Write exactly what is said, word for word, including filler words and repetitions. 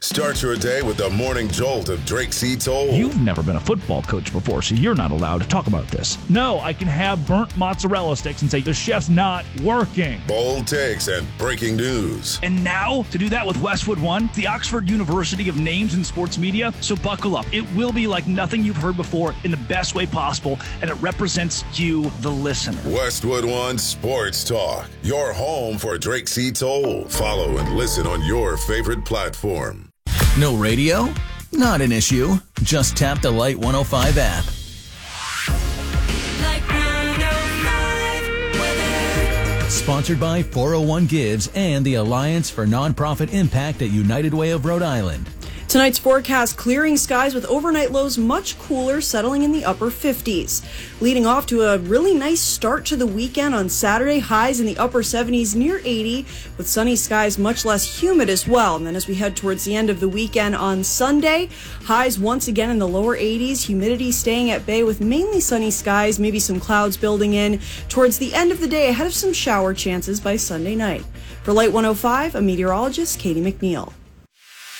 Start your day with the morning jolt of Drake C. Toll. You've never been a football coach before, so you're not allowed to talk about this. No, I can have burnt mozzarella sticks and say the chef's not working. Bold takes and breaking news. And now, to do that with Westwood One, the Oxford University of names in sports media. So buckle up. It will be like nothing you've heard before in the best way possible, and it represents you, the listener. Westwood One Sports Talk, your home for Drake C. Toll. Follow and listen on your favorite platform. No radio? Not an issue. Just tap the Light one oh five app. Light one oh five weather. Sponsored by four oh one Gives and the Alliance for Nonprofit Impact at United Way of Rhode Island. Tonight's forecast, clearing skies with overnight lows much cooler, settling in the upper fifties. Leading off to a really nice start to the weekend on Saturday, highs in the upper seventies near eighty, with sunny skies much less humid as well. And then as we head towards the end of the weekend on Sunday, highs once again in the lower eighties, humidity staying at bay with mainly sunny skies, maybe some clouds building in towards the end of the day ahead of some shower chances by Sunday night. For Light one oh five, a meteorologist, Katie McNeil.